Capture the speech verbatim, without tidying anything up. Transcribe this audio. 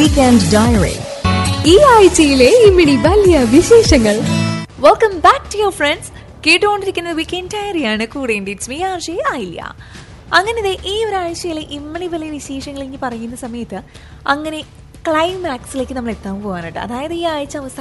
Weekend diary ഈ ആഴ്ചയിലെ ഇമ്മിണി വലിയ വിശേഷങ്ങൾ. Welcome back to your friends. കേട്ടുകൊണ്ടിരിക്കുന്നത് വീക്കെൻഡ് ഡയറിയാണ്. കൂടെ ഇറ്റ്സ് മീ ആർജെ ആയില്യ. അങ്ങനെ ഈ ഒരാഴ്ചയിലെ ഇമ്മണി വലിയ വിശേഷങ്ങൾ ഇനി പറയുന്ന സമയത്ത് അങ്ങനെ ക്ലൈമാക്സിലേക്ക് നമ്മൾ എത്താൻ പോകാനായിട്ട്, അതായത് ഈ ആഴ്ച അവസാനം